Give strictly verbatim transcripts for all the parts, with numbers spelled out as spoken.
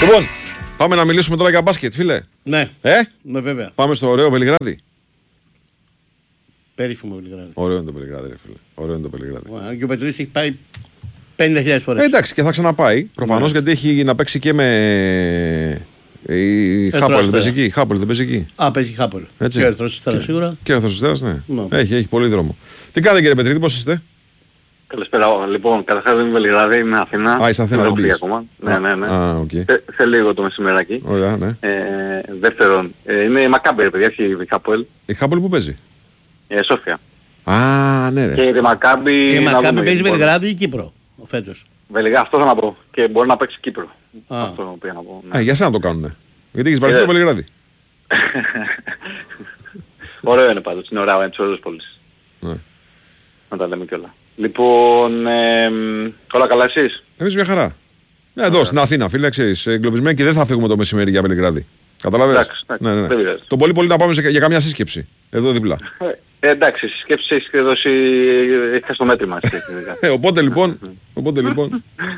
Λοιπόν, πάμε να μιλήσουμε τώρα για μπάσκετ, φίλε. Ναι. Ε? Ναι, βέβαια. Πάμε στο ωραίο Βελιγράδι. Περίφημο Βελιγράδι. Ωραίο είναι το Βελιγράδι, ρε φίλε. Ωραίο είναι το Βελιγράδι. Ο και ο Πετρίδης έχει πάει πενήντα χιλιάδες φορές. Ε, εντάξει, και θα ξαναπάει. Προφανώς, γιατί έχει να παίξει και με. Η Χάπολ δεν παίζει εκεί. Χάπολ δεν παίζει εκεί. Α, παίζει Χάπολ. Και ο Ερυθρός Αστέρας σίγουρα. Και ο Ερυθρός Αστέρας, ναι. No. Έχει, έχει πολύ δρόμο. Τι κάνετε, κύριε Πετρίδη, πώς είστε? Καλησπέρα. Λοιπόν, καταρχάς είμαι Βελιγράδι, είμαι Αθήνα. Α, είσαι Αθήνα, δεν πήγες ακόμα. Ναι, ναι, ναι. Α, okay. σε, σε λίγο το μεσημεράκι. Ωραία, ναι. Ε, δεύτερον, ε, είναι η Μακάμπη, παιδιά, έχει η Χάπολ. Η Χάπολ που παίζει? Ε, Σόφια. Α, ναι, ρε. Και η Μακάμπη... Η Μακάμπη παίζει Βελιγράδι ή Κύπρο, ο φέτος? Βελιγράδι, αυτό θα να πω. Και μπορεί να παίξει Κύπρο. Α. Αυτό πήγα να πω. Ναι. Α, για σένα το κάνουνε. Γιατί έχεις βαρεθεί το Βελιγράδι. Ωραίο είναι πάντως, είναι ωραίο, είναι τις ωραίες πόλεις. Ναι. Να τα λέμε κιόλα. Λοιπόν, ε, όλα καλά εσείς? Εμείς μια χαρά. Ναι, εδώ στην Αθήνα, φίλε, ξέρεις, εγκλωβισμένοι και δεν θα φύγουμε το μεσημέρι για Βελιγράδι. Καταλαβαίνεις? Εντάξει, εντάξει, ναι, ναι, ναι. δεν Το πολύ πολύ να πάμε σε, για καμιά σύσκεψη. Εδώ δίπλα. Ε, εντάξει, σκέψεις έχεις δώσει, έχεις στο μέτρημα. ε, οπότε λοιπόν, οπότε λοιπόν.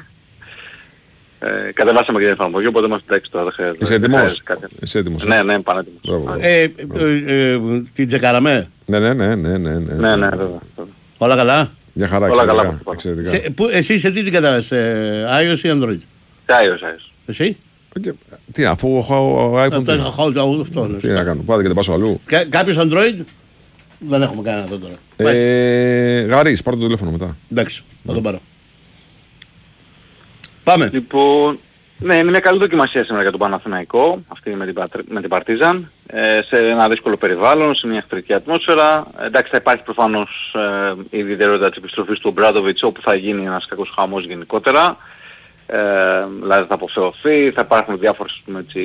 Ε, κατεβάσαμε και την εφαρμογή, οπότε είμαστε εντάξει τώρα. Είσαι έτοιμος? Είσαι έτοιμος? Ναι, ναι, πανέτοιμος. Ε, ε, ε, την τσεκάραμε? Ναι, ναι, ναι, ναι, ναι. Ναι, ναι, βέβαια. Όλα καλά? Για χαρά, όλα εξαιρετικά. καλά. εξαιρετικά. Σε, που, εσύ σε τι την κατέβασες, iOS ή Android? iOS, iOS. Εσύ? Και, τι, αφού έχω iPhone. Αυτό είχα χάω αυτό. Τι να κάνω, πάτε και δεν πάσω αλλού. Κα, κάποιος Android? Δεν έχουμε κανένα εδώ τώρα. Ε, Γαρίς, πάρω το τηλέφωνο μετά. Εντάξει, θα τον πάρω. Πάμε. Λοιπόν, ναι, είναι μια καλή δοκιμασία σήμερα για τον Παναθηναϊκό, αυτή με την, με την Παρτίζαν, ε, σε ένα δύσκολο περιβάλλον, σε μια εχθρική ατμόσφαιρα. Εντάξει, θα υπάρχει προφανώς ε, η ιδιαιτερότητα της επιστροφής του Ομπράντοβιτς, όπου θα γίνει ένας κακός χαμός γενικότερα. Ε, δηλαδή θα αποθεωθεί, θα υπάρχουν διάφορες έτσι,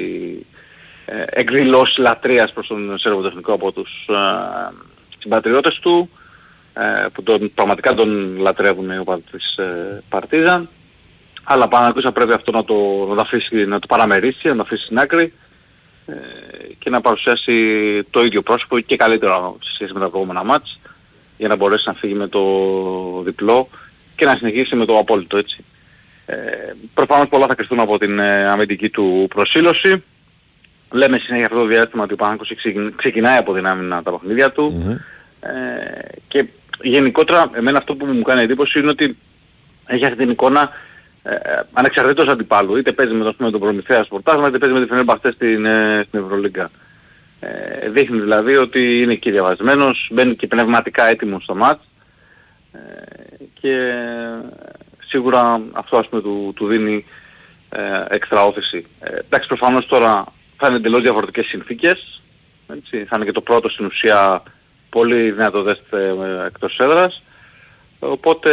ε, εκδηλώσεις λατρείας προς τον σερβοτεχνικό από τους ε, συμπατριώτες του, ε, που τον, πραγματικά τον λατρεύουν οι οπαδοί της ε, Παρτίζαν. Αλλά πάνω θα πρέπει αυτό να το, να το, αφήσει, να το παραμερίσει, να το αφήσει στην άκρη ε, και να παρουσιάσει το ίδιο πρόσωπο και καλύτερα σε σχέση με τα προηγούμενα μάτς, για να μπορέσει να φύγει με το διπλό και να συνεχίσει με το απόλυτο, έτσι. Ε, προφανώς πολλά θα κρυφθούν από την ε, αμυντική του προσήλωση. Λέμε συνέχεια αυτό το διάστημα ότι ο Παναθηναϊκός ξεκινάει από την άμυνα τα παιχνίδια του mm-hmm. ε, και γενικότερα εμένα αυτό που μου κάνει εντύπωση είναι ότι έχει αυτή την εικόνα ε, ανεξαρτήτως αντιπάλου. Είτε παίζει με, το, με τον Προμηθέα στο πρωτάθλημα, είτε παίζει με τη Φενέρμπαχτσε στην, ε, στην Ευρωλίγκα. Ε, δείχνει δηλαδή ότι είναι εκεί διαβασμένος, μπαίνει και πνευματικά έτοιμος στο μάτς ε, και σίγουρα αυτό ας πούμε του, του δίνει ε, έξτρα όθηση. Ε, εντάξει, προφανώς τώρα θα είναι εντελώς διαφορετικές συνθήκες, έτσι, θα είναι και το πρώτο στην ουσία πολύ δυνατό δέστε ε, εκτός έδρας, οπότε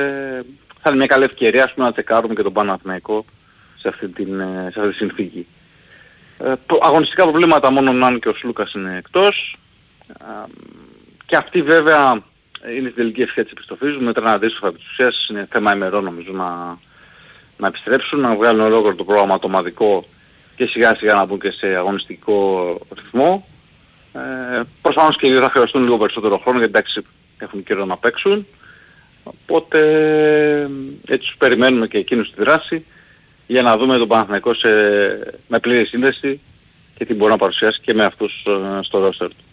θα είναι μια καλή ευκαιρία ας πούμε, να τσεκάρουμε και τον Παναθηναϊκό σε αυτή, την, σε αυτή τη συνθήκη. Ε, αγωνιστικά προβλήματα μόνο αν και ο Σλούκας είναι εκτός ε, και αυτή βέβαια είναι στην τελική ευχαία της επιστροφής, μέτρα αντίστοιχα επί της ουσίας, είναι θέμα ημερών νομίζω να, να επιστρέψουν, να βγάλουν ολόκληρο το πρόγραμμα το ομαδικό και σιγά σιγά να μπουν και σε αγωνιστικό ρυθμό. Ε, προφανώς και οι δύο θα χρειαστούν λίγο περισσότερο χρόνο γιατί εντάξει έχουν καιρό να παίξουν. Οπότε έτσι τους περιμένουμε και εκείνους στη δράση για να δούμε τον Παναθηναϊκό σε, με πλήρη σύνδεση και τι μπορεί να παρουσιάσει και με αυτούς uh, στο ρόστερ του.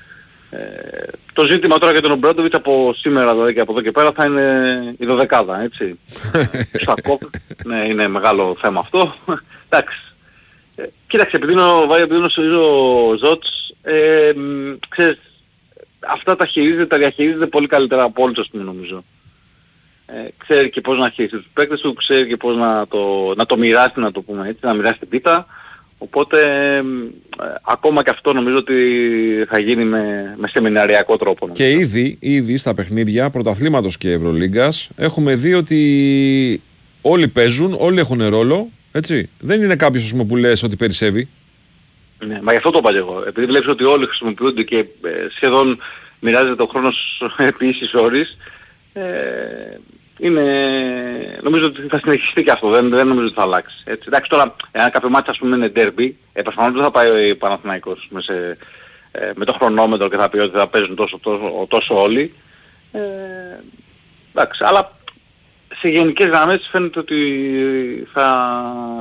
Ε, το ζήτημα τώρα για τον Ομπράντοβιτς από σήμερα δηλαδή και από εδώ και πέρα θα είναι η δωδεκάδα, έτσι. Σακόκ, ναι, είναι μεγάλο θέμα αυτό. Εντάξει. Ε, κοίταξε, επειδή είναι ο Βάη, επειδή είναι ο Ζότς, ε, ξέρεις, αυτά τα χειρίζεται, τα διαχειρίζεται πολύ καλύτερα από όλους, ας πούμε, νομίζω. Ε, ξέρει και πώς να χειριστεί τους παίκτες του, ξέρει και πώς να το, να το μοιράσει, να το πούμε έτσι, να μοιράσει την πίτα. Οπότε ε, ακόμα και αυτό νομίζω ότι θα γίνει με, με σεμιναριακό τρόπο. Νομίζω. Και ήδη, ήδη στα παιχνίδια πρωταθλήματος και Ευρωλίγκας έχουμε δει ότι όλοι παίζουν, όλοι έχουν ρόλο. Έτσι. Δεν είναι κάποιος ας πούμε, που λες ότι περισσεύει. Ναι, μα γι' αυτό το είπα και εγώ. Επειδή βλέπεις ότι όλοι χρησιμοποιούνται και ε, σχεδόν μοιράζεται ο χρόνος επί ίσης ώρης, ε, είναι, νομίζω ότι θα συνεχιστεί και αυτό, δεν, δεν νομίζω ότι θα αλλάξει. Έτσι. Εντάξει τώρα, εάν κάποιο μάτι ας πούμε είναι derby, ε, προφανώς δεν θα πάει ο Παναθηναϊκός με, σε, ε, με το χρονόμετρο και θα πει ότι θα παίζουν τόσο, τόσο, τόσο όλοι. Ε, εντάξει, αλλά σε γενικές γραμμές φαίνεται ότι θα,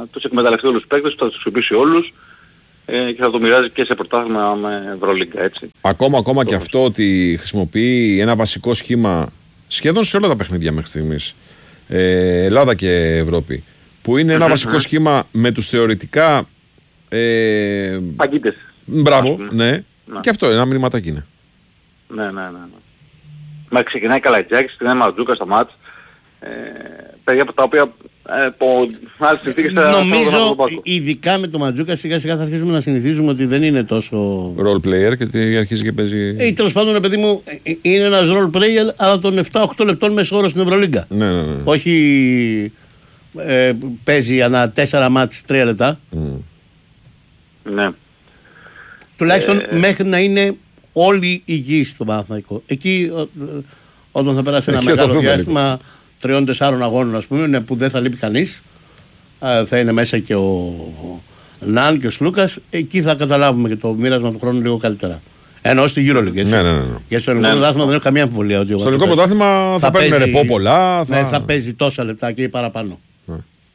τους εκμεταλλευτεί όλους τους παίκτες, θα τους χρησιμοποιήσει όλους ε, και θα το μοιράζει και σε πρωτάθλημα με Ευρωλίγκα, έτσι. Ακόμα, ακόμα και αυτό ότι χρησιμοποιεί ένα βασικό σχήμα σχεδόν σε όλα τα παιχνίδια μέχρι στιγμής, ε, Ελλάδα και Ευρώπη, που είναι ένα βασικό σχήμα με τους θεωρητικά ε, παγκίτες. Μπράβο, ναι. ναι. Και αυτό ένα μηνυματάκι είναι. Ναι, ναι, ναι. ναι. Μα ξεκινάει Καλατζάκης, ξεκινάει Ματζούκα στα μάτς. Ε, παιδιά από τα οποία ε, από άλλες συνθήκες θα... Νομίζω ειδικά με το Ματζούκα σιγά σιγά θα αρχίσουμε να συνηθίζουμε ότι δεν είναι τόσο... Role player και αρχίζει και παίζει... Ε, τέλος πάντων, παιδί μου, είναι ένας role player αλλά των επτά οκτώ λεπτών μέσα όρο στην Ευρωλίγκα. Ναι, ναι, ναι. Όχι ε, παίζει ανά τέσσερα μάτς τρία λεπτά. Mm. Ναι. Τουλάχιστον ε... μέχρι να είναι όλοι υγιείς στο Παναθηναϊκό. Εκεί ό, όταν θα περάσει ένα μεγάλο διάστημα τριών τεσσάρων αγώνων, ας πούμε, που δεν θα λείπει κανείς, θα είναι μέσα και ο Ναν και ο Σλούκας, εκεί θα καταλάβουμε και το μοίρασμα του χρόνου λίγο καλύτερα. Ενώ στη EuroLeague, έτσι. Ναι, ναι, ναι. Και στο ελληνικό πρωτάθλημα ναι. δεν έχω καμία αμφιβολία ότι ο στο ελληνικό πρωτάθλημα θα, θα παίρνει ρεπό πολλά. Θα... Ναι, θα παίζει τόσα λεπτά και παραπάνω. Ναι.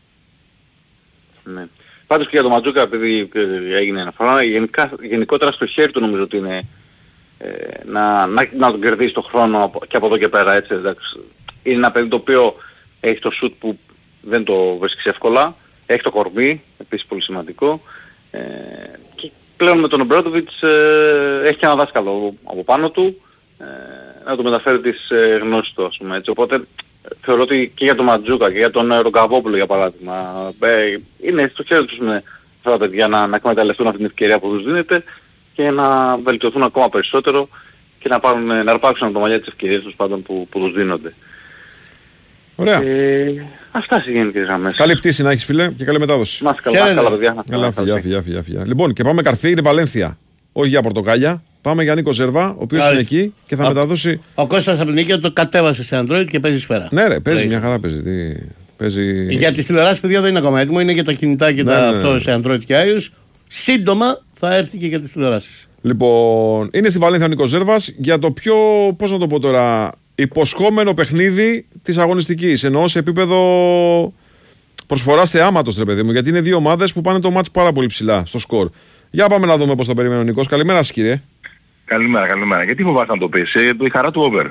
ναι. Πάντως και για τον Ματζούκα, επειδή έγινε αναφορά, γενικότερα στο χέρι του νομίζω ότι είναι ε, να, να, να τον κερδίσει τον χρόνο και από εδώ και πέρα, έτσι, εντάξει. Είναι ένα παιδί το οποίο έχει το σουτ που δεν το βρίσκεις εύκολα, έχει το κορμί, επίσης πολύ σημαντικό, ε, και πλέον με τον Ομπράντοβιτς ε, έχει και ένα δάσκαλο από πάνω του, ε, να του μεταφέρει τις ε, γνώσεις του, ας πούμε, έτσι. Οπότε θεωρώ ότι και για τον Ματζούκα και για τον Ρογκαβόπουλο για παράδειγμα, ε, είναι στο χέρι τους με αυτά τα παιδιά να, να εκμεταλλευτούν αυτή την ευκαιρία που τους δίνεται και να βελτιωθούν ακόμα περισσότερο και να, πάρουν, να αρπάξουν το μαλλιά της ευκαιρίας τους πάντων που, που τους δίνονται. Ωραία. Ε, αυτά σε γενικές γραμμές. Καλή πτήση να έχεις, φίλε, και καλή μετάδοση. Μας καλά, καλά παιδιά. Καλά, φιλιά, φιλιά, φιλιά, φιλιά. Λοιπόν, και πάμε καρφί για την Παλένθια. Όχι για πορτοκάλια. Πάμε για Νίκο Ζέρβα, ο οποίος είναι εκεί και θα ο, μεταδώσει. Ο Κώστας από την Νίκη το κατέβασε σε Android και παίζει σφαίρα. Ναι, ρε, παίζει, μια χαρά παίζει. Τι... παίζει... Για τις τηλεοράσεις, παιδιά, δεν είναι ακόμα έτοιμο. Είναι για τα κινητά και ναι, τα ναι, αυτό ναι. σε Android και iOS. Σύντομα θα έρθει και για τις τηλεοράσεις. Λοιπόν, είναι στη Βαλένθια ο Νίκος Ζέρβας για το πιο, πώς να το πω τώρα, υποσχόμενο παιχνίδι της αγωνιστικής. Εννοώ σε επίπεδο προσφοράς θεάματος, ρε παιδί μου, γιατί είναι δύο ομάδες που πάνε το μάτς πάρα πολύ ψηλά στο σκορ. Για πάμε να δούμε πώς το περιμένει ο Νίκος. Καλημέρα σας, κύριε. Καλημέρα, καλημέρα. Γιατί φοβάσαι να το πεις, ε, η χαρά του over.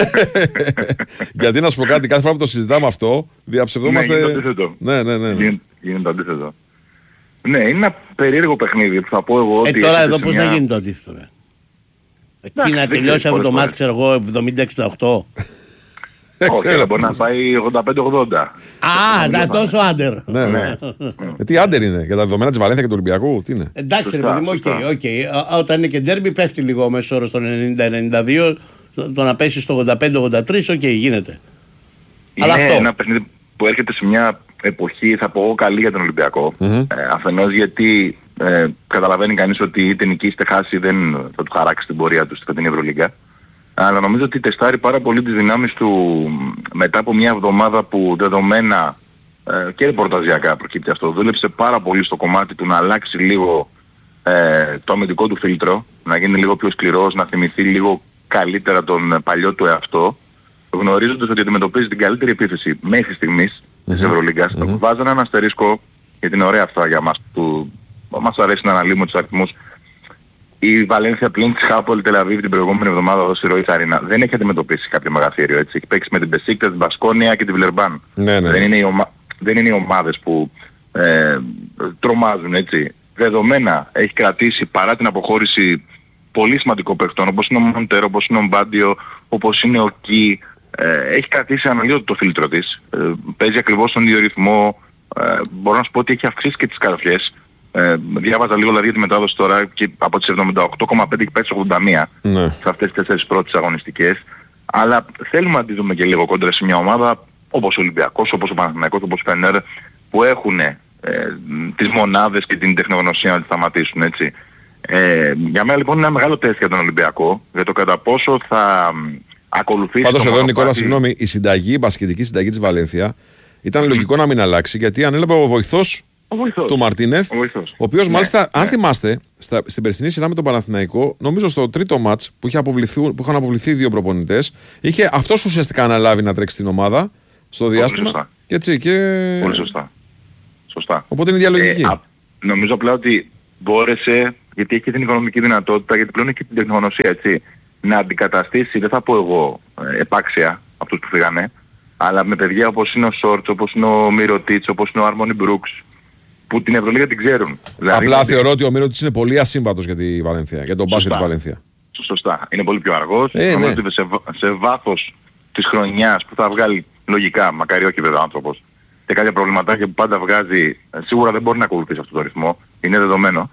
Γιατί να σου πω κάτι, κάθε φορά που το συζητάμε αυτό, διαψευδόμαστε... Ναι, γίνεται το αντίθετο. Ναι, ναι, ναι. Γίνεται, γίνεται το αντίθετο. Ναι, είναι ένα περίεργο παιχνίδι που θα πω εγώ ε, ότι... τώρα εδώ πώς μια... θα γίνει το αντίθετο, ρε. Εκεί να τελειώσει αυτό το μάτς, ξέρω εγώ, εβδομήντα εξήντα οκτώ. Όχι, αλλά μπορεί να πάει ογδόντα πέντε ογδόντα. Α, να τόσο άντερ. Ναι, ναι. Τι άντερ είναι, για τα δεδομένα της Βαλένθια και του Ολυμπιακού, τι είναι. Εντάξει, ρε παιδί μου, οκ. Όταν είναι και ντέρμπι πέφτει λίγο ο μέσος όρος στον ενενήντα ενενήντα δύο, το να πέσει στο ογδόντα πέντε ογδόντα τρία, οκ, γίνεται. Είναι ένα παιχνίδι που έρχεται σε μια εποχή, θα πω εγώ, καλή για τον Ολυμπιακό. Αφενός γιατί καταλαβαίνει κανείς ότι είτε νικήσει είτε χάσει δεν θα του χαράξει την πορεία του στη φετινή Ευρωλίγκα. Αλλά νομίζω ότι τεστάρει πάρα πολύ τις δυνάμεις του μετά από μια εβδομάδα που δεδομένα ε, και ρεπορταζιακά προκύπτει αυτό. Δούλεψε πάρα πολύ στο κομμάτι του να αλλάξει λίγο ε, το αμυντικό του φίλτρο, να γίνει λίγο πιο σκληρός, να θυμηθεί λίγο καλύτερα τον παλιό του εαυτό, γνωρίζοντας ότι αντιμετωπίζει την καλύτερη επίθεση μέχρι στιγμής της mm-hmm. Ευρωλίγκας. Mm-hmm. Βάζανε ένα αστερίσκο, γιατί είναι ωραία αυτά για μας που μας αρέσει να αναλύουμε τους αριθμούς. Η Βαλένθια πλην της Χάπολ Τελαβίβ την προηγούμενη εβδομάδα εδώ στη Ροή Θαρίνα δεν έχει αντιμετωπίσει κάποιο μεγαθύριο, έτσι. Έχει παίξει με την Μπεσίκτας, την Μπασκόνια και την Βιλερμπάν. Ναι, ναι. Δεν είναι οι, ομα... δεν είναι οι ομάδες που ε, τρομάζουν, έτσι. Δεδομένα έχει κρατήσει παρά την αποχώρηση πολύ σημαντικό παιχτών, όπως είναι ο Μοντέρο, όπως είναι ο Μπάντιο, όπως είναι ο Κι. Ε, έχει κρατήσει αναλύωτο το φίλτρο της. Ε, παίζει ακριβώς τον ίδιο ρυθμό. Ε, μπορώ να σου πω ότι έχει αυξήσει και τις καρδιές. Ε, διάβαζα λίγο δηλαδή τη μετάδοση τώρα και από τις εβδομήντα οκτώ κόμμα πέντε έχει πάει στις ογδόντα μία ναι. σε αυτές τις τέσσερις πρώτες αγωνιστικές. Αλλά θέλουμε να τη δούμε και λίγο κόντρα σε μια ομάδα όπως ο Ολυμπιακός, όπως ο Παναθηναϊκός, όπως ο Φενέρ, που έχουν ε, τις μονάδες και την τεχνογνωσία να τις σταματήσουν, έτσι. Ε, για μένα λοιπόν είναι ένα μεγάλο τεστ για τον Ολυμπιακό, για το κατά πόσο θα ακολουθήσει... Πάντως εδώ Νικόλα, συγγνώμη, η συνταγή, η μπασκετική συνταγή της Βαλένθια ήταν mm. λογικό να μην αλλάξει, γιατί ανέλαβε ο βοηθός του Μαρτίνεθ, ο, ο οποίος ναι, μάλιστα, ναι. αν θυμάστε, στα, στην περσινή σειρά με τον Παναθηναϊκό, νομίζω στο τρίτο μάτς που, που είχαν αποβληθεί δύο προπονητές, είχε αυτός ουσιαστικά αναλάβει να τρέξει την ομάδα στο διάστημα. Σωστά. Και έτσι, και... Πολύ σωστά. Σωστά. Οπότε είναι διαλογική. Ε, α, νομίζω απλά ότι μπόρεσε, γιατί έχει και την οικονομική δυνατότητα, γιατί πλέον έχει και την τεχνογνωσία, έτσι, να αντικαταστήσει, δεν θα πω εγώ ε, επάξια αυτούς που φύγανε, αλλά με παιδιά όπως είναι ο Σόρτς, όπως είναι ο Μυρωτίτς, όπως είναι ο Άρμονι Μπρούξ, που την Ευρωλίγα την ξέρουν. Δηλαδή, απλά θεωρώ ότι ο Μυρωτίτς είναι πολύ ασύμβατος για τη Βαλένθια, για τον μπάσκετ της Βαλένθια. Σωστά. Είναι πολύ πιο αργός. Ε, νομίζω ναι. ότι σε, σε βάθος της χρονιάς που θα βγάλει λογικά, μακάρι όχι βέβαια άνθρωπος, και κάποια προβληματάκια που πάντα βγάζει, σίγουρα δεν μπορεί να ακολουθήσει αυτό το ρυθμό, είναι δεδομένο.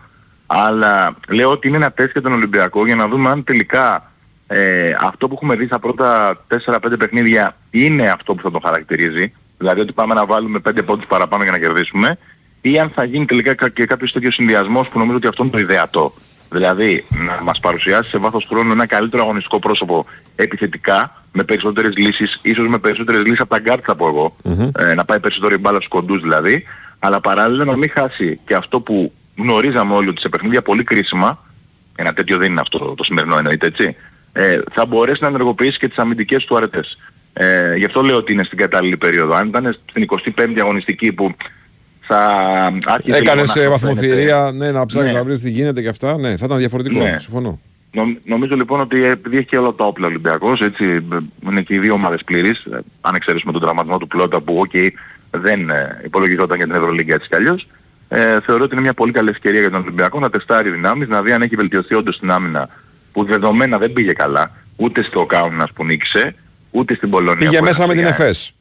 Αλλά λέω ότι είναι ένα τεστ για τον Ολυμπιακό για να δούμε αν τελικά ε, αυτό που έχουμε δει στα πρώτα τέσσερα πέντε παιχνίδια είναι αυτό που θα τον χαρακτηρίζει. Δηλαδή ότι πάμε να βάλουμε πέντε πόντους παραπάνω για να κερδίσουμε, ή αν θα γίνει τελικά και κάποιος τέτοιος συνδυασμός που νομίζω ότι αυτό είναι το ιδεατό. Δηλαδή να μας παρουσιάσει σε βάθος χρόνου ένα καλύτερο αγωνιστικό πρόσωπο επιθετικά, με περισσότερες λύσεις, ίσως με περισσότερες λύσεις από τα γκάρτ θα πω εγώ, mm-hmm. ε, να πάει περισσότερο η μπάλα στους κοντούς δηλαδή, αλλά παράλληλα να μην χάσει και αυτό που γνωρίζαμε όλοι ότι σε παιχνίδια πολύ κρίσιμα, ένα τέτοιο δεν είναι αυτό το, το σημερινό εννοείται έτσι, ε, θα μπορέσει να ενεργοποιήσει και τις αμυντικές του αρετές. Ε, γι' αυτό λέω ότι είναι στην κατάλληλη περίοδο. Αν ήταν στην εικοστή πέμπτη αγωνιστική που θα άρχισε... Έκανες βαθμοθυρία, ναι, να ψάξεις ναι. να βρεις τι γίνεται και αυτά, ναι, θα ήταν διαφορετικό, ναι. συμφωνώ. Νο, νομίζω λοιπόν ότι επειδή έχει και όλα τα όπλα Ολυμπιακός, έτσι, είναι και οι δύο ομάδες πλήρεις, αν εξαιρέσουμε τον τραυματισμό του Πλότα που okay, δεν ε, υπολογιζόταν για την Ευρωλίγκα έτσι κι αλλιώς, ε, θεωρώ ότι είναι μια πολύ καλή ευκαιρία για τον Ολυμπιακό να τεστάρει δυνάμεις, να δει αν έχει βελτιωθεί όντως την άμυνα που δεδομένα δεν πήγε καλά, ούτε στο Κάουνας που νίκησε, ούτε στην Πολωνία. Πήγε μέσα με την ΕΦΕΣ.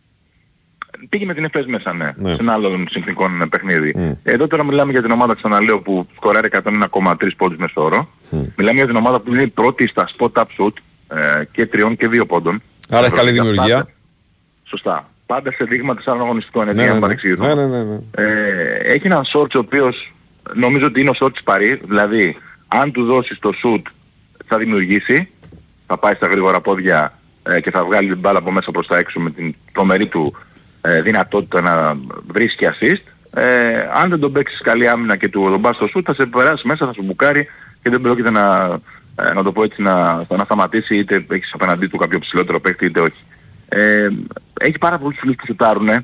Πήγε με την ΕΦΕΣ μέσα, ναι, ναι. σε ένα άλλο συνθηκών παιχνίδι. Mm. Εδώ τώρα μιλάμε για την ομάδα, ξαναλέω, που σκοράρει εκατόν ένα κόμμα τρία πόντους μέσο όρο. Mm. Μιλάμε για την ομάδα που είναι η πρώτη στα spot-up shoot ε, και τριών και δύο πόντων. Άρα έχει καλή δημιουργία. Πάντα, σωστά. Πάντα σε δείγμα τεσσάρων αγωνιστικών, έτσι, ναι, για να ναι, παρεξηγηθώ. ναι, ναι, ναι. ε, έχει έναν Σόρτς ο οποίος νομίζω ότι είναι ο Σόρτς Παρί, δηλαδή αν του δώσεις το shoot θα δημιουργήσει, θα πάει στα γρήγορα πόδια ε, και θα βγάλει την μπάλα από μέσα προς τα έξω με την τρομερή του ε, δυνατότητα να βρίσκει assist. Ε, αν δεν τον παίξεις καλή άμυνα και του τον πας στο shoot θα σε περάσει μέσα, θα σου μπουκάρει και δεν πρόκειται να, ε, να το πω έτσι, να, να σταματήσει, είτε έχεις απέναντί του κάποιο ψηλότερο παίκτη είτε όχι. Ε, έχει πάρα πολλούς φίλους που σουτάρουνε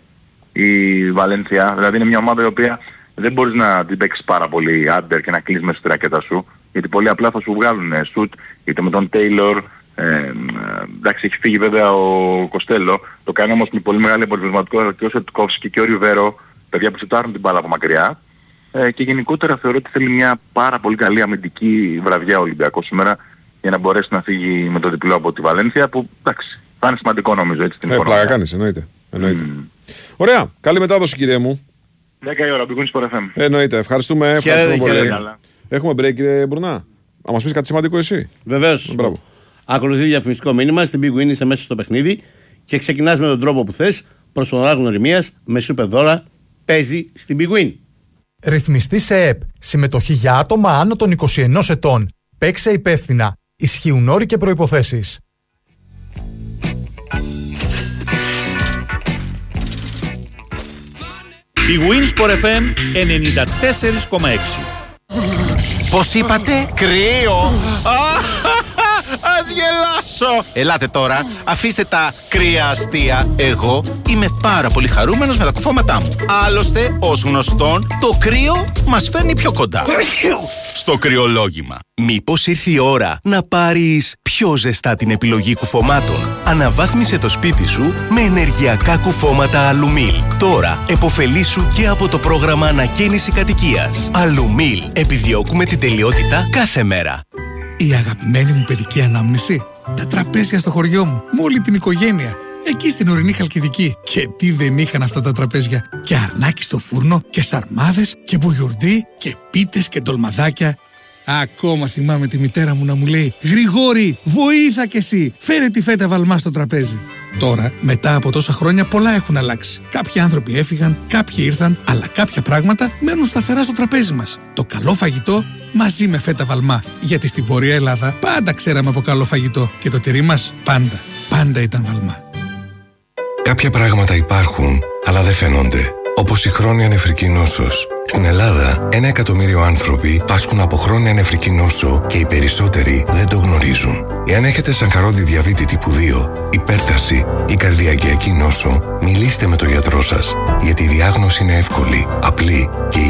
η Βαλένθια, δηλαδή είναι μια ομάδα η οποία δεν μπορείς να την παίξεις πάρα πολύ άντερ και να κλείσεις μέσα στη ρακέτα σου, γιατί πολύ απλά θα σου βγάλουν σουτ, είτε με τον Τέιλορ, ε, εντάξει έχει φύγει βέβαια ο Κοστέλο, το κάνει όμως με πολύ μεγάλη αποτελεσματικότητα και ο Σετκόφσκι και ο Ριβέρο, παιδιά που σουτάρουν την μπάλα από μακριά, ε, και γενικότερα θεωρώ ότι θέλει μια πάρα πολύ καλή αμυντική βραδιά ο Ολυμπιακός σήμερα για να μπορέσει να φύγει με το διπλό από τη Βαλένθια που εντάξει θα είναι σημαντικό νομίζω έτσι την ε, πλάκα κάνεις, εννοείται. εννοείται. Mm. Ωραία, καλή μετάδοση κύριε μου. δέκα η ώρα, μπήκουν στο εφ εμ. Εννοείται, ευχαριστούμε, ευχαριστούμε πολύ. Έχουμε break κύριε Μπουρνά. Να μας πεις κάτι σημαντικό εσύ. Βεβαίως. Μπράβο. Ακολουθεί διαφημιστικό μήνυμα, στην Big Win είσαι μέσα στο παιχνίδι και ξεκινάς με τον τρόπο που θες, προσφορά γνωριμίας, με σούπερ δώρα, παίζει στην Big Win. Ρυθμιστή σε ΕΠ. Συμμετοχή για άτομα άνω των είκοσι ενός ετών. Παίξε υπεύθυνα. Ισχύουν όροι και προϋποθέσεις. Big Win Sport εφ εμ ενενήντα τέσσερα κόμμα έξι. Πώς είπατε? Κρύο! Ας γελάσω! Ελάτε τώρα, αφήστε τα κρύα αστεία. Εγώ είμαι πάρα πολύ χαρούμενος με τα κουφώματά μου. Άλλωστε, ως γνωστόν, το κρύο μας φέρνει πιο κοντά. Στο κρυολόγημα. Μήπως ήρθε η ώρα να πάρεις πιο ζεστά την επιλογή κουφωμάτων? Αναβάθμισε το σπίτι σου με ενεργειακά κουφώματα Αλουμίλ. Τώρα επωφελήσου και από το πρόγραμμα ανακαίνιση κατοικίας. Αλουμίλ. Επιδιώκουμε την τελειότητα κάθε μέρα. Η αγαπημένη μου παιδική ανάμνηση. Τα τραπέζια στο χωριό μου, με όλη την οικογένεια. Εκεί στην ορεινή Χαλκιδική. Και τι δεν είχαν αυτά τα τραπέζια. Και αρνάκι στο φούρνο, και σαρμάδες, και μπουγιουρντί, και πίτες και ντολμαδάκια. Ακόμα θυμάμαι τη μητέρα μου να μου λέει «Γρηγόρη, βοήθα κι εσύ, φέρε τη φέτα βαλμά στο τραπέζι». Τώρα, μετά από τόσα χρόνια, πολλά έχουν αλλάξει. Κάποιοι άνθρωποι έφυγαν, κάποιοι ήρθαν, αλλά κάποια πράγματα μένουν σταθερά στο τραπέζι μας. Το καλό φαγητό μαζί με φέτα βαλμά. Γιατί στη Βόρεια Ελλάδα πάντα ξέραμε από καλό φαγητό και το τυρί μας πάντα, πάντα ήταν βαλμά. Κάποια πράγματα υπάρχουν, αλλά δεν φαίνονται. Όπως η χρόνια νεφρική νόσος. Στην Ελλάδα, ένα εκατομμύριο άνθρωποι πάσχουν από χρόνια νεφρική νόσο και οι περισσότεροι δεν το γνωρίζουν. Εάν έχετε σαγχαρώδη διαβήτη τύπου δύο, υπέρταση ή καρδιακιακή νόσο, μιλήστε με τον γιατρό σας, γιατί η διάγνωση είναι εύκολη, απλή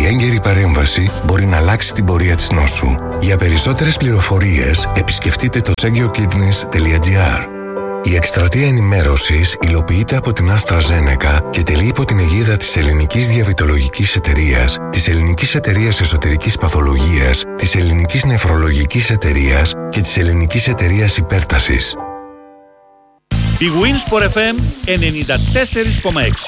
Η έγκαιρη παρέμβαση μπορεί να αλλάξει την πορεία της νόσου. Για περισσότερες πληροφορίες επισκεφτείτε το cegiokidneys τελεία gr. Η εκστρατεία ενημέρωσης υλοποιείται από την AstraZeneca και τελεί υπό την αιγίδα της Ελληνικής Διαβητολογικής Εταιρείας, της Ελληνικής Εταιρείας Εσωτερικής Παθολογίας, της Ελληνικής Νεφρολογικής Εταιρείας και της Ελληνικής Εταιρείας Υπέρτασης. Η Winsport εφ εμ ενενήντα τέσσερα κόμμα έξι.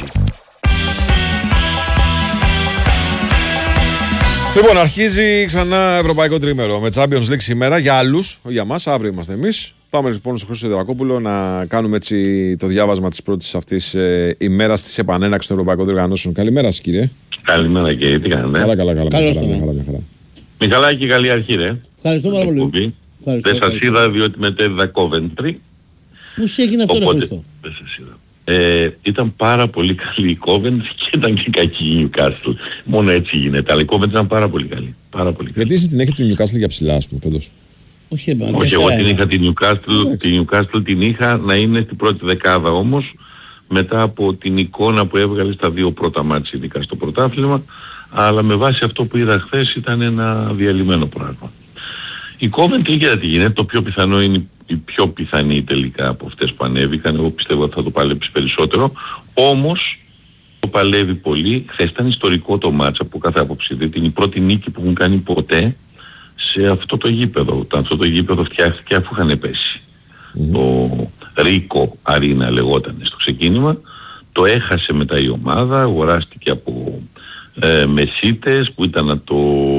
Λοιπόν, αρχίζει ξανά ευρωπαϊκό τρίμερο με Champions League σήμερα για άλλους, για μας, αύριο είμαστε εμείς. Πάμε λοιπόν στον Χρήστο Σιδερακόπουλο να κάνουμε έτσι το διάβασμα της πρώτης αυτής ε, ημέρας της επανέναξης των ευρωπαϊκών διοργανώσεων. Καλημέρα σας, κύριε. Καλημέρα, κύριε. Τι κάνετε? Καλά, καλά, καλά. καλά, καλά, καλά, καλά. Μιχαλάκη, καλή αρχή, ρε. Ευχαριστώ πάρα πολύ. Δεν σας είδα διότι μετέδιδα Coventry. Πώς έγινε αυτό, Οπότε, ρε Χρήστο? Δεν σας είδα. Ε, ήταν πάρα πολύ καλή η Coventry και ήταν και κακή η Newcastle. Μόνο έτσι γίνεται. Αλλά η Coventry ήταν πάρα πολύ καλή. Πάρα πολύ καλή. Γιατί εσύ την έχετε την Newcastle για ψηλά, ας πούμε, φέτος? Όχι, εμπα, Όχι, εγώ την είχα την Newcastle, την Newcastle την είχα να είναι στην πρώτη δεκάδα όμως, μετά από την εικόνα που έβγαλε στα δύο πρώτα μάτς, ειδικά στο πρωτάθλημα, αλλά με βάση αυτό που είδα χθες ήταν ένα διαλυμένο πράγμα. Η Coventry, κοίτα τι γίνεται, το πιο πιθανό είναι η πιο πιθανή τελικά από αυτές που ανέβηκαν, εγώ πιστεύω ότι θα το παλέψει περισσότερο, όμως το παλεύει πολύ. Χθες ήταν ιστορικό το μάτς από κάθε άποψη, διότι είναι η πρώτη νίκη που έχουν κάνει ποτέ σε αυτό το γήπεδο. Αυτό το γήπεδο φτιάχτηκε αφού είχαν πέσει. Mm. Το Ρίκο Αρίνα λεγόταν στο ξεκίνημα. Το έχασε μετά η ομάδα, αγοράστηκε από ε, μεσίτες που ήταν να το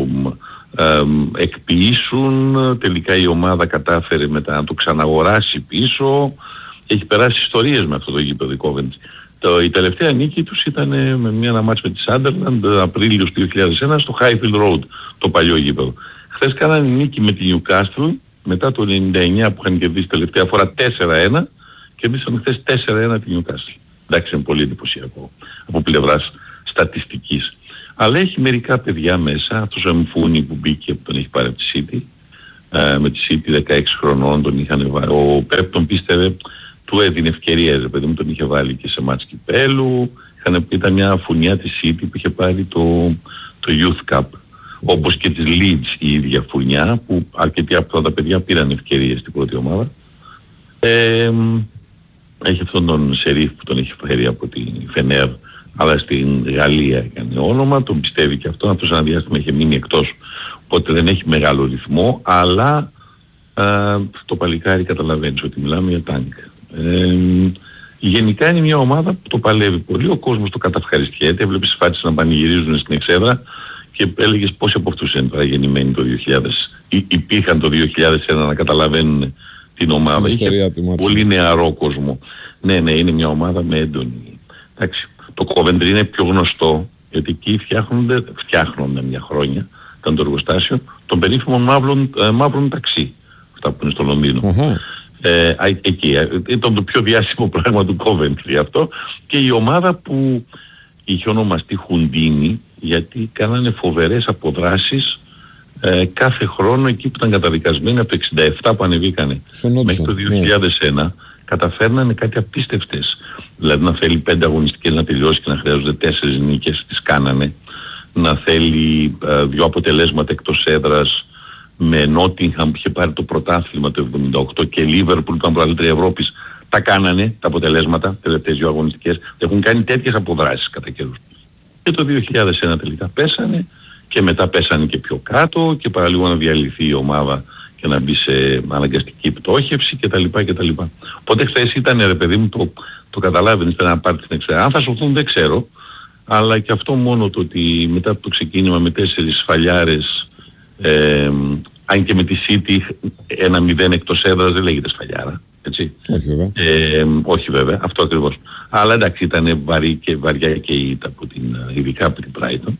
ε, εκποιήσουν. Τελικά η ομάδα κατάφερε μετά να το ξαναγοράσει πίσω. Έχει περάσει ιστορίες με αυτό το γήπεδο η Coventry. Το, η τελευταία νίκη τους ήταν με μια ένα μάτς με τη Sunderland Απρίλιος του δύο χιλιάδες ένα στο Highfield Road, το παλιό γήπεδο. Χθες κάνανε νίκη με τη Newcastle μετά το ενενήντα εννιά που είχαν κερδίσει τελευταία φορά τέσσερα ένα, κερδίσαν χθες τέσσερα ένα τη Newcastle. Εντάξει, είναι πολύ εντυπωσιακό από πλευράς στατιστικής. Αλλά έχει μερικά παιδιά μέσα, αυτός ο Εμφούνι που μπήκε που τον έχει πάρει από τη City, ε, με τη City δεκαέξι χρονών τον είχαν βάλει, ο Πεπ τον πίστευε, του έδινε ευκαιρίες, παιδί μου, τον είχε βάλει και σε μάτς κυπέλου, είχαν, ήταν μια φουνιά της City που είχε πάρει το, το Youth Cup. Όπως και της Leeds η ίδια φουρνιά που αρκετοί από αυτά τα παιδιά πήραν ευκαιρίες στην πρώτη ομάδα. Ε, έχει αυτόν τον Σερίφ που τον έχει φέρει από τη Φενέρ, αλλά στην Γαλλία έκανε όνομα, τον πιστεύει και αυτό, αυτός ένα διάστημα είχε μείνει εκτός, οπότε δεν έχει μεγάλο ρυθμό, αλλά ε, το παλικάρι καταλαβαίνεις ότι μιλάμε για τάγκ. Ε, γενικά είναι μια ομάδα που το παλεύει πολύ, ο κόσμος το καταυχαριστιέται, έβλεπες φάτσες να πανηγυρίζουν στην εξέδρα και έλεγες πόσοι από αυτούς είναι τώρα γεννημένοι το δύο χιλιάδες, ή, υπήρχαν το δύο χιλιάδες ένα να καταλαβαίνουν την ομάδα. Είχε πολύ νεαρό κόσμο. Ναι, ναι, είναι μια ομάδα με έντονη. Εντάξει, το Coventry είναι πιο γνωστό, γιατί εκεί φτιάχνονται, φτιάχνονται μια χρόνια, ήταν το εργοστάσιο, των περίφημων μαύρων, ε, μαύρων ταξί, αυτά που είναι στο Λονδίνο. Uh-huh. Ε, εκεί, ήταν το πιο διάσημο πράγμα του Coventry αυτό, και η ομάδα που είχε ονομαστεί Χουντίνι, γιατί κάνανε φοβερές αποδράσεις ε, κάθε χρόνο εκεί που ήταν καταδικασμένοι από το εξήντα επτά που ανεβήκανε μέχρι το δύο χιλιάδες ένα, yeah. Καταφέρνανε κάτι απίστευτες, δηλαδή να θέλει πέντε αγωνιστικές να τελειώσει και να χρειάζονται τέσσερις νίκες, τις κάνανε, να θέλει ε, δύο αποτελέσματα εκτός έδρας με Νότιγχαμ που είχε πάρει το πρωτάθλημα το εβδομήντα οκτώ και Λίβερπουλ που ήταν πρωταθλήτρια Ευρώπης, τα κάνανε τα αποτελέσματα, τελευταίες δύο αγωνιστικές, έχουν κάνει τέτοιες αποδράσεις κατά καιρούς. Και το δύο χιλιάδες ένα τελικά πέσανε και μετά πέσανε και πιο κάτω και παραλίγο να διαλυθεί η ομάδα και να μπει σε αναγκαστική πτώχευση κτλ. κτλ. Οπότε χθες ήταν, ρε παιδί μου, το, το καταλάβαινες, ήταν να πάρει την εξαιρετική. Αν θα σωθούν δεν ξέρω, αλλά και αυτό μόνο το ότι μετά από το ξεκίνημα με τέσσερις σφαλιάρες, ε, αν και με τη City ένα μηδέν εκτός έδρας δεν λέγεται σφαλιάρα. Έτσι. Όχι βέβαια. Ε, όχι βέβαια, αυτό ακριβώς. Αλλά εντάξει, ήταν βαρύ και βαριά και η ήττα από την, ειδικά από την Brighton.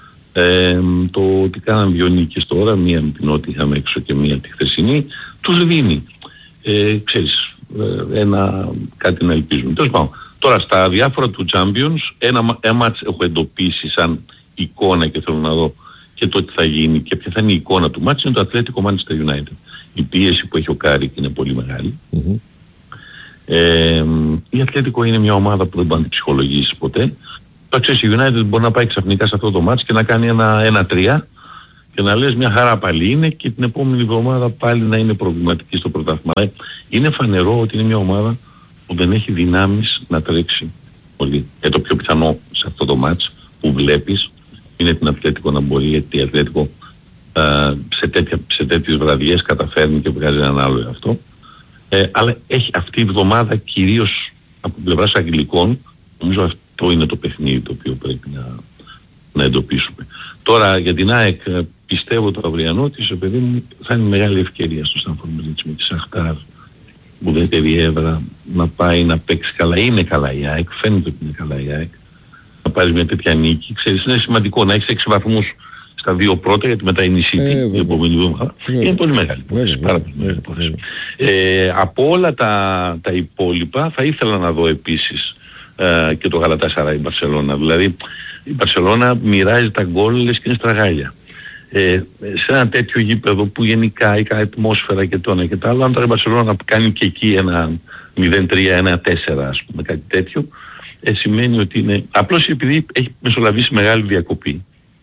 Ε, το ότι κάναν δύο νίκες τώρα, μία με την ό,τι είχαμε έξω και μία τη χθεσινή, τους δίνει, ε, ξέρεις, ένα, κάτι να ελπίζουμε. Τέλος πάντων, τώρα στα διάφορα του Champions, ένα, ένα μάτς έχω εντοπίσει σαν εικόνα και θέλω να δω και το τι θα γίνει και ποια θα είναι η εικόνα του μάτς, είναι το Atletico Manchester United. Η πίεση που έχει ο Κάρικ είναι πολύ μεγάλη. Mm-hmm. Ε, η Atletico είναι μια ομάδα που δεν μπορεί να την ψυχολογήσει ποτέ. Το ξέρεις, η United μπορεί να πάει ξαφνικά σε αυτό το μάτς και να κάνει ένα ένα τρία και να λες μια χαρά πάλι είναι και την επόμενη εβδομάδα πάλι να είναι προβληματική στο πρωτάθλημα. Είναι φανερό ότι είναι μια ομάδα που δεν έχει δυνάμεις να τρέξει πολύ. Και το πιο πιθανό σε αυτό το μάτς που βλέπεις είναι την Ατλέτικο να μπορεί, γιατί η Ατλέτικο Uh, σε, τέτοια, σε τέτοιες βραδιές καταφέρνει και βγάζει έναν άλλο εαυτό. Ε, αλλά έχει αυτή η εβδομάδα κυρίως από πλευράς Αγγλικών, νομίζω αυτό είναι το παιχνίδι το οποίο πρέπει να, να εντοπίσουμε. Τώρα για την ΑΕΚ πιστεύω το αυριανό της, παιδί μου, θα είναι μεγάλη ευκαιρία στο Στάνφορντ Μπριτζ με τη Σαχτάρ, ουδέτερη έδρα, να πάει να παίξει καλά. Είναι καλά η ΑΕΚ, φαίνεται ότι είναι καλά η ΑΕΚ. Να πάρει μια τέτοια νίκη. Ξέρεις, είναι σημαντικό να έχεις έξι βαθμούς στα δύο πρώτα, γιατί μετά είναι η City, ε, η επόμενη εβδομάδα. Είναι πολύ μεγάλη υπόθεση. Πάρα πολύ μεγάλη υπόθεση. Ε, από όλα τα, τα υπόλοιπα θα ήθελα να δω επίσης ε, και το Γαλατάσαράι η Μπαρσελόνα. Δηλαδή η Μπαρσελόνα μοιράζει τα γκολ λες και είναι στραγάλια. Ε, σε ένα τέτοιο γήπεδο που γενικά η ατμόσφαιρα και το ένα και το άλλο, αν τώρα η Μπαρσελόνα κάνει και εκεί ένα μηδέν τρία ένα τέσσερα ας πούμε, κάτι τέτοιο, ε, σημαίνει ότι είναι απλώς επειδή έχει μεσολαβήσει μεγάλη διακοπή,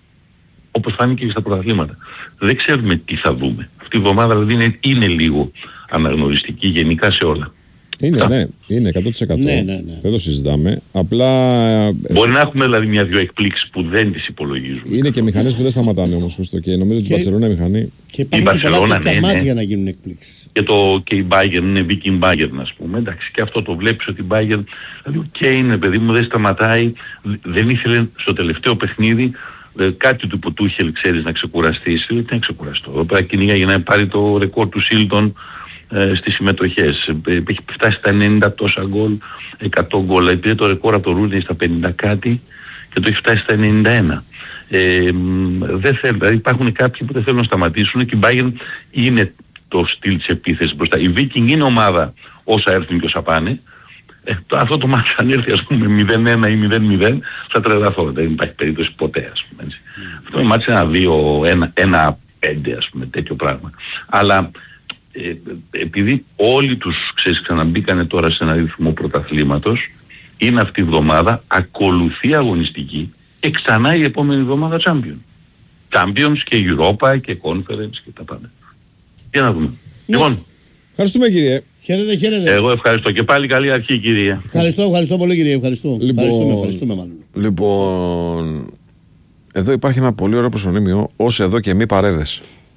όπως φάνηκε και στα πρωταθλήματα. Δεν ξέρουμε τι θα δούμε. Αυτή η εβδομάδα δηλαδή είναι, είναι λίγο αναγνωριστική γενικά σε όλα. Είναι, Α. ναι, είναι εκατό τοις εκατό. Ναι, ναι, ναι. Δεν το συζητάμε. Απλά. Μπορεί να έχουμε δηλαδή μια-δυο εκπλήξεις που δεν τις υπολογίζουμε. Είναι και μηχανές που δεν σταματάνε όμως. Χριστό, και νομίζω ότι η Μπαρσελόνα είναι μηχανή. Και υπάρχουν και πολλά τέτοια μάτια για να γίνουν εκπλήξεις. Και, το, και η Bayern είναι Viking Bayern, ας πούμε. Εντάξει, και αυτό το βλέπεις ότι η Bayern. Δηλαδή, οκ, okay, είναι παιδί μου, δεν σταματάει. Δεν ήθελε στο τελευταίο παιχνίδι. Κάτι του που του είχε, ξέρεις, να ξεκουραστεί. Τι να ξεκουραστώ. Εδώ πέρα κυνήγα για να πάρει το ρεκόρ του Σίλτον ε, στις συμμετοχές. Έχει φτάσει στα ενενήντα τόσα γκολ, εκατό γκολ. Επειδή το ρεκόρ από το Ρούνι στα πενήντα κάτι και το έχει φτάσει στα ενενήντα ένα. Ε, δεν θέλει, δηλαδή υπάρχουν κάποιοι που δεν θέλουν να σταματήσουν και η Bayern είναι το στυλ της επίθεσης μπροστά. Η Viking είναι ομάδα όσα έρθουν και όσα πάνε. Ε, το, αυτό το μάτι αν έρθει ας πούμε μηδέν ένα ή μηδέν μηδέν θα τρελαθώ, δεν υπάρχει περίπτωση ποτέ ας πούμε. Έτσι. Mm. Αυτό το μάτι είναι ένα δύο, ένα πέντε ας πούμε, τέτοιο πράγμα. Αλλά ε, επειδή όλοι τους ξέρεις ξαναμπήκανε τώρα σε ένα ρυθμό πρωταθλήματος, είναι αυτή η εβδομάδα ακολουθεί αγωνιστική και ξανά η επόμενη εβδομάδα Champions. Champions και Europa και Conference και τα πάντα. Για να δούμε. Ναι. Λοιπόν. Ευχαριστούμε κύριε. Χαίρετε, χαίρετε. Εγώ ευχαριστώ και πάλι καλή αρχή κυρία. Ευχαριστώ, ευχαριστώ πολύ κύριε. Ευχαριστώ. Λοιπόν, ευχαριστούμε, ευχαριστούμε μάλλον. Λοιπόν, εδώ υπάρχει ένα πολύ ωραίο προσωνύμιο, ως εδώ και μη παρέδες.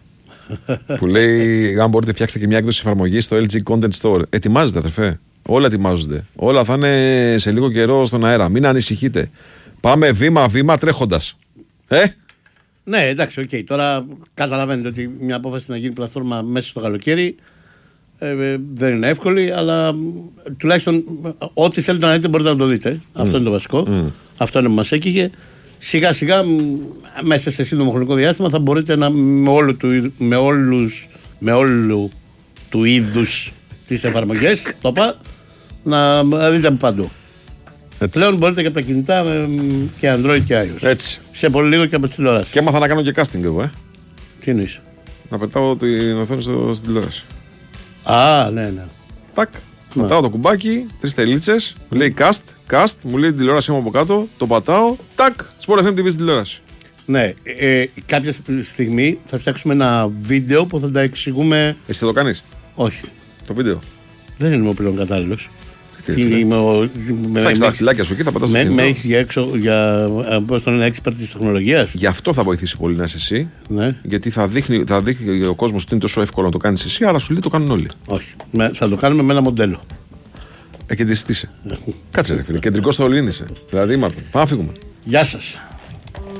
Που λέει, αν μπορείτε φτιάξτε και μια έκδοση εφαρμογή στο ελ τζι Content Store. Ετοιμάζεται αδερφέ. Όλα ετοιμάζονται. Όλα θα είναι σε λίγο καιρό στον αέρα. Μην ανησυχείτε. Πάμε βήμα-βήμα τρέχοντας. Ε! Ναι, εντάξει, οκ. Okay. Τώρα καταλαβαίνετε ότι μια απόφαση να γίνει πλατφόρμα μέσα στο καλοκαίρι ε, ε, δεν είναι εύκολη, αλλά τουλάχιστον ό,τι θέλετε να δείτε μπορείτε να το δείτε. Mm. Αυτό είναι το βασικό. Mm. Αυτό είναι που μας έκυγε. Σιγά σιγά μέσα σε σύντομο χρονικό διάστημα θα μπορείτε να με, όλου του, με, όλους, με όλου του είδους τις εφαρμογές το πά, να δείτε από παντού. Έτσι. Πλέον μπορείτε και από τα κινητά και Android και iOS. Έτσι. Σε πολύ λίγο και από τις τηλεοράσεις. Και έμαθα να κάνω και casting εγώ, ε. Τι εννοείς? Να πετάω την οθόνη στο, στην τηλεόραση. Α, ναι, ναι. Τάκ. Πατάω το κουμπάκι, τρεις τελίτσες, μου λέει cast, cast, μου λέει την τηλεόραση μου από κάτω, το πατάω, τάκ, Sport εφ εμ τι βι στην τηλεόραση. Ναι, ε, κάποια στιγμή θα φτιάξουμε ένα βίντεο που θα τα εξηγούμε. Εσύ θα το κάνεις? Όχι. Το βίντεο? Δεν είναι ο πλέον κατάλληλος. Θα έχεις τα δαχτυλάκια σου εκεί, θα πατάς το κινητό. Με έχεις για έξω, για πώς τον είναι expert της τεχνολογίας. Γι' αυτό θα βοηθήσει πολύ να είσαι εσύ. Ναι. Γιατί θα δείχνει, θα δείχνει ο κόσμος ότι είναι τόσο εύκολο να το κάνεις εσύ, αλλά σου λέει το κάνουν όλοι. Όχι. Με, θα το κάνουμε με ένα μοντέλο. Ε, και τι είσαι. Κάτσε ρε φίλε, κεντρικός στο Ολύν είσαι. Δηλαδή, Μάρτιν, πάμε να φύγουμε. Γεια σας.